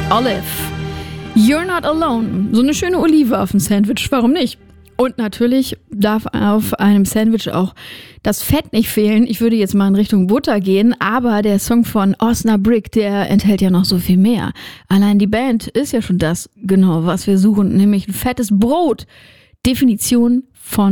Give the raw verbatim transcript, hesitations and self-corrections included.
Olive. You're not alone. So eine schöne Olive auf dem Sandwich, warum nicht? Und natürlich darf auf einem Sandwich auch das Fett nicht fehlen. Ich würde jetzt mal in Richtung Butter gehen, aber der Song von Osnabrück, der enthält ja noch so viel mehr. Allein die Band ist ja schon das, genau, was wir suchen, nämlich ein fettes Brot. Definition von